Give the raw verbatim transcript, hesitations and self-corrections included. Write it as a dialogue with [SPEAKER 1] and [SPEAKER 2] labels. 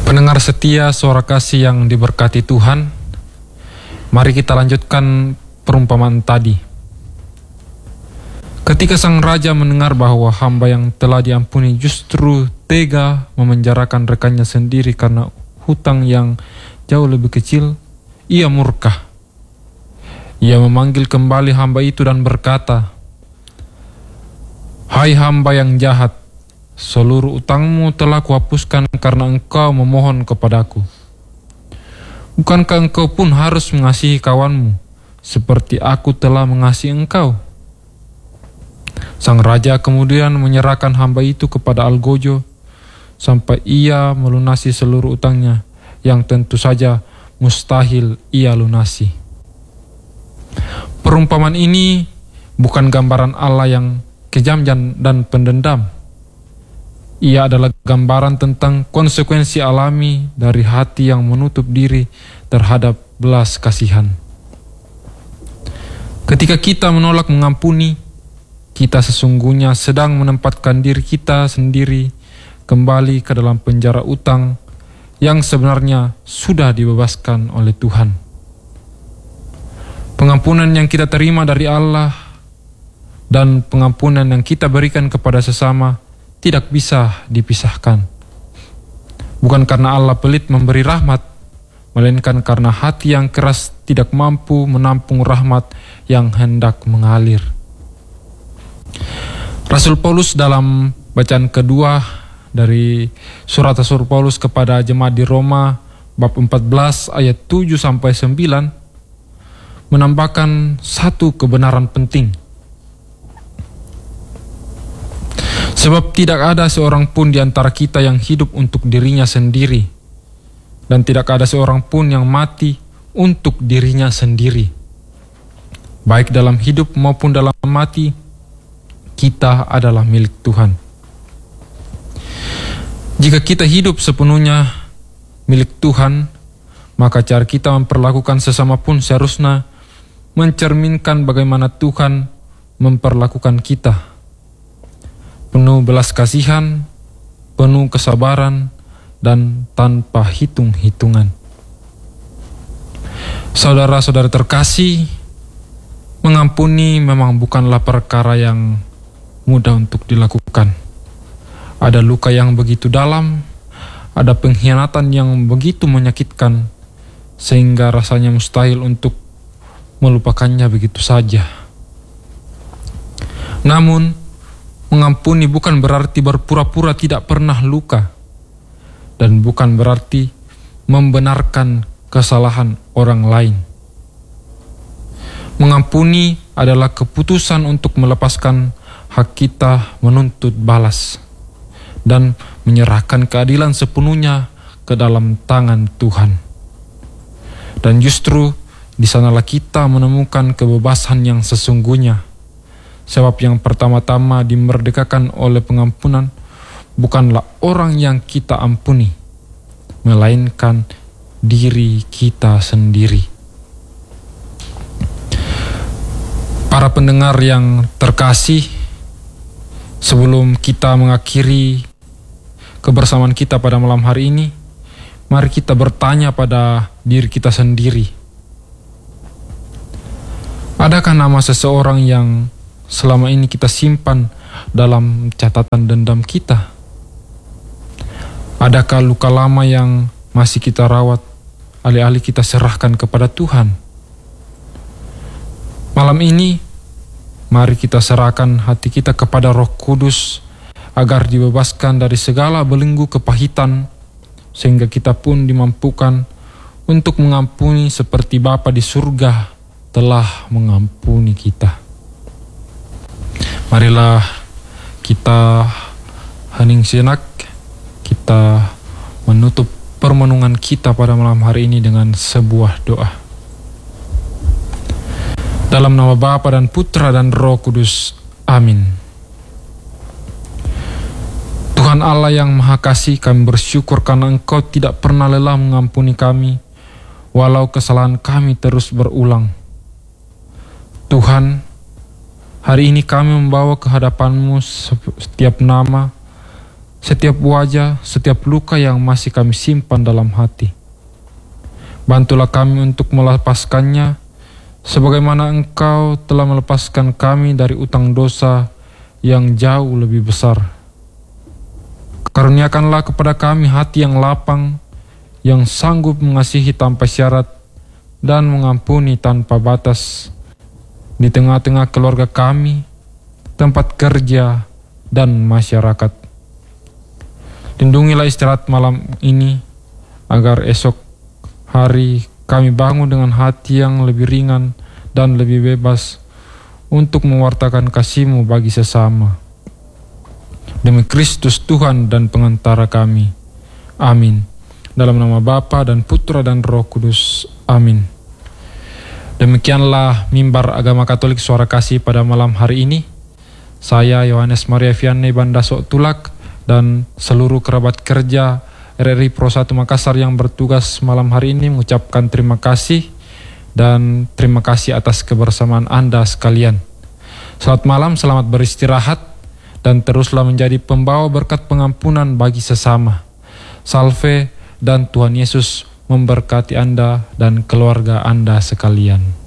[SPEAKER 1] Pendengar setia suara kasih yang diberkati Tuhan, mari kita lanjutkan perumpamaan tadi. Ketika sang raja mendengar bahwa hamba yang telah diampuni justru tega memenjarakan rekannya sendiri karena hutang yang jauh lebih kecil, ia murka. Ia memanggil kembali hamba itu dan berkata, "Hai hamba yang jahat, seluruh utangmu telah kuhapuskan karena engkau memohon kepadaku. Bukankah engkau pun harus mengasihi kawanmu, seperti aku telah mengasihi engkau?" Sang raja kemudian menyerahkan hamba itu kepada algojo, sampai ia melunasi seluruh utangnya, yang tentu saja mustahil ia lunasi. Perumpamaan ini bukan gambaran Allah yang kejam dan pendendam. Ia adalah gambaran tentang konsekuensi alami dari hati yang menutup diri terhadap belas kasihan. Ketika kita menolak mengampuni, kita sesungguhnya sedang menempatkan diri kita sendiri kembali ke dalam penjara utang yang sebenarnya sudah dibebaskan oleh Tuhan. Pengampunan yang kita terima dari Allah dan pengampunan yang kita berikan kepada sesama tidak bisa dipisahkan. Bukan karena Allah pelit memberi rahmat, melainkan karena hati yang keras tidak mampu menampung rahmat yang hendak mengalir. Rasul Paulus dalam bacaan kedua dari surat Rasul Paulus kepada jemaat di Roma bab empat belas ayat tujuh sampai sembilan menambahkan satu kebenaran penting. Sebab tidak ada seorang pun di antara kita yang hidup untuk dirinya sendiri, dan tidak ada seorang pun yang mati untuk dirinya sendiri. Baik dalam hidup maupun dalam mati, kita adalah milik Tuhan. Jika kita hidup sepenuhnya milik Tuhan, maka cara kita memperlakukan sesama pun seharusnya mencerminkan bagaimana Tuhan memperlakukan kita. Penuh belas kasihan, penuh kesabaran, dan tanpa hitung-hitungan. Saudara-saudara terkasih, mengampuni memang bukanlah perkara yang mudah untuk dilakukan. Ada luka yang begitu dalam, ada pengkhianatan yang begitu menyakitkan, sehingga rasanya mustahil untuk melupakannya begitu saja. Namun, mengampuni bukan berarti berpura-pura tidak pernah luka, dan bukan berarti membenarkan kesalahan orang lain. Mengampuni adalah keputusan untuk melepaskan hak kita menuntut balas dan menyerahkan keadilan sepenuhnya ke dalam tangan Tuhan. Dan justru di sanalah kita menemukan kebebasan yang sesungguhnya. Sebab yang pertama-tama dimerdekakan oleh pengampunan bukanlah orang yang kita ampuni, melainkan diri kita sendiri. Para pendengar yang terkasih, sebelum kita mengakhiri kebersamaan kita pada malam hari ini, mari kita bertanya pada diri kita sendiri. Adakah nama seseorang yang selama ini kita simpan dalam catatan dendam kita? Adakah luka lama yang masih kita rawat, alih-alih kita serahkan kepada Tuhan? Malam ini, mari kita serahkan hati kita kepada Roh Kudus agar dibebaskan dari segala belenggu kepahitan, sehingga kita pun dimampukan untuk mengampuni seperti Bapa di surga telah mengampuni kita. Marilah kita hening sejenak, kita menutup permenungan kita pada malam hari ini dengan sebuah doa. Dalam nama Bapa dan Putra dan Roh Kudus. Amin. Tuhan Allah yang Maha Kasih, kami bersyukur karena Engkau tidak pernah lelah mengampuni kami, walau kesalahan kami terus berulang. Tuhan, hari ini kami membawa ke hadapan-Mu setiap nama, setiap wajah, setiap luka yang masih kami simpan dalam hati. Bantulah kami untuk melepaskannya, sebagaimana Engkau telah melepaskan kami dari utang dosa yang jauh lebih besar. Karuniakanlah kepada kami hati yang lapang, yang sanggup mengasihi tanpa syarat dan mengampuni tanpa batas di tengah-tengah keluarga kami, tempat kerja, dan masyarakat. Lindungilah istirahat malam ini, agar esok hari kami bangun dengan hati yang lebih ringan dan lebih bebas untuk mewartakan kasih-Mu bagi sesama. Demi Kristus Tuhan dan pengantara kami. Amin. Dalam nama Bapa dan Putra dan Roh Kudus. Amin. Demikianlah mimbar agama Katolik Suara Kasih pada malam hari ini. Saya Yohanes Maria Vianney Bandasok Tulak dan seluruh kerabat kerja R R I Pro satu Makassar yang bertugas malam hari ini mengucapkan terima kasih dan terima kasih atas kebersamaan Anda sekalian. Selamat malam, selamat beristirahat, dan teruslah menjadi pembawa berkat pengampunan bagi sesama. Salve dan Tuhan Yesus memberkati Anda dan keluarga Anda sekalian.